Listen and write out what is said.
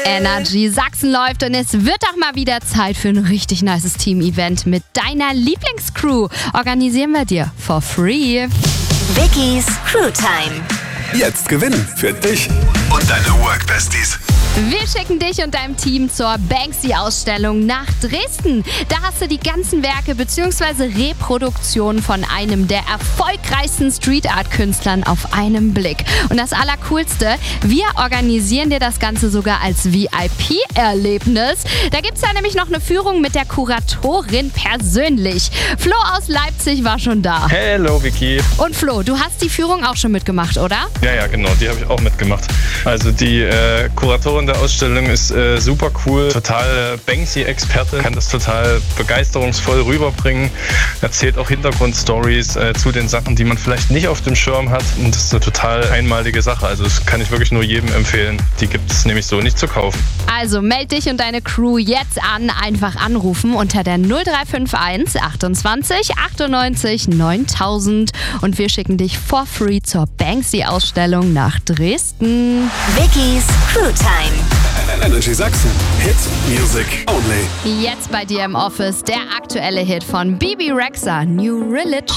Energy Sachsen läuft und es wird auch mal wieder Zeit für ein richtig nices Team-Event mit deiner Lieblingscrew. Organisieren wir dir for free. Vicky's Crew Time. Jetzt gewinnen für dich und deine Workbesties. Wir schicken dich und deinem Team zur Banksy-Ausstellung nach Dresden. Da hast du die ganzen Werke bzw. Reproduktionen von einem der erfolgreichsten Street-Art-Künstlern auf einen Blick. Und das Allercoolste, wir organisieren dir das Ganze sogar als VIP-Erlebnis. Da gibt es ja nämlich noch eine Führung mit der Kuratorin persönlich. Flo aus Leipzig war schon da. Hello Vicky. Und Flo, du hast die Führung auch schon mitgemacht, oder? Ja, genau, die habe ich auch mitgemacht. Also die Kuratorin der Ausstellung ist super cool, total Banksy-Experte, kann das total begeisterungsvoll rüberbringen, erzählt auch Hintergrundstories zu den Sachen, die man vielleicht nicht auf dem Schirm hat, und das ist eine total einmalige Sache, also das kann ich wirklich nur jedem empfehlen. Die gibt es nämlich so nicht zu kaufen. Also meld dich und deine Crew jetzt an, einfach anrufen unter der 0351 28 98 9000 und wir schicken dich for free zur Banksy-Ausstellung nach Dresden. Vicky's Crew Time. Energy Sachsen. Hit Music Only. Jetzt bei dir im Office der aktuelle Hit von Bebe Rexha, New Religion.